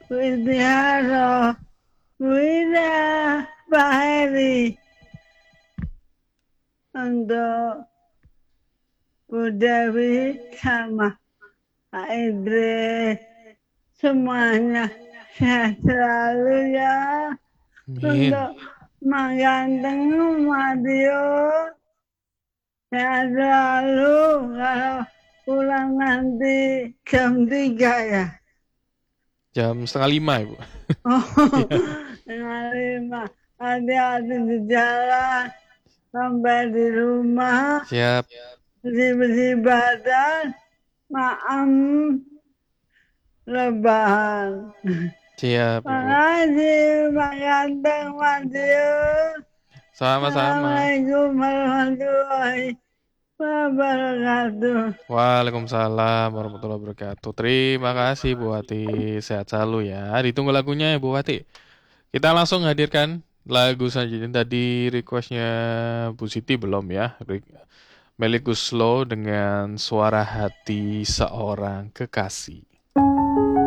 Witiharo, Wida, Pak Heri, untuk Bu Dewi sama Pak Idris, semuanya sehat selalu ya. Amin. Untuk Mak Ganteng, Madio, sehat selalu. Kalau pulang nanti jam 3 ya. Jam setengah lima, Ibu. Oh, Iya. Lima. Hati-hati di jalan. Sampai di rumah. Siap. Bersih-bersih badan. Maam rebahan. Siap, Ibu. Makasih, Pak Ganteng, Madio. Sama-sama. Assalamualaikum warahmatullahi wabarakatuh. Waalaikumsalam warahmatullahi wabarakatuh. Terima kasih Bu Wati. Sehat selalu ya. Ditunggu lagunya ya Bu Wati. Kita langsung hadirkan lagu selanjutnya. Tadi requestnya Bu Siti belum ya. Melly Guslo dengan Suara Hati Seorang Kekasih.